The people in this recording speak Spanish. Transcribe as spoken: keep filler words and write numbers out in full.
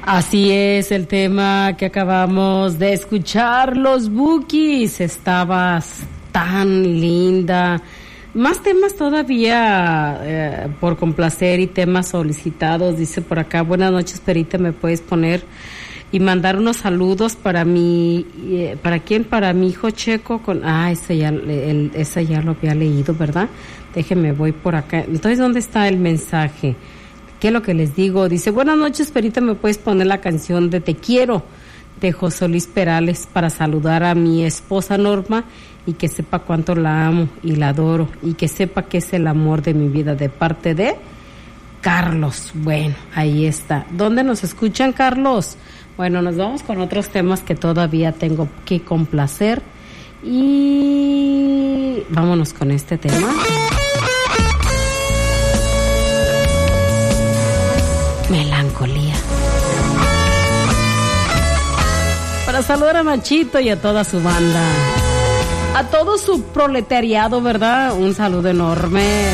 Así es, el tema que acabamos de escuchar, los Bukis. Estabas tan linda. Más temas todavía eh, por complacer y temas solicitados. Dice por acá, buenas noches, Perita, ¿me puedes poner y mandar unos saludos para mi, eh, ¿para quién? Para mi hijo Checo. Con, ah, ese ya, el, ese ya lo había leído, ¿verdad? Déjenme, voy por acá. Entonces, ¿dónde está el mensaje? ¿Qué es lo que les digo? Dice, buenas noches, Perita, ¿me puedes poner la canción de Te Quiero de José Luis Perales para saludar a mi esposa Norma y que sepa cuánto la amo y la adoro y que sepa que es el amor de mi vida de parte de Carlos? Bueno, ahí está. ¿Dónde nos escuchan, Carlos? Bueno, nos vamos con otros temas que todavía tengo que complacer y vámonos con este tema. Melancolía. Para saludar a Nachito y a toda su banda, a todo su proletariado, ¿verdad? Un saludo enorme.